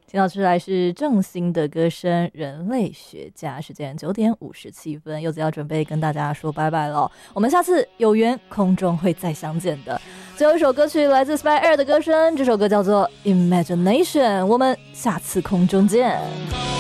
听到出来是郑兴的歌声《人类学家》。时间9:57，柚子要准备跟大家说拜拜了。我们下次有缘空中会再相见的。最后一首歌曲来自 Spy Air 的歌声，这首歌叫做 Imagination。我们下次空中见。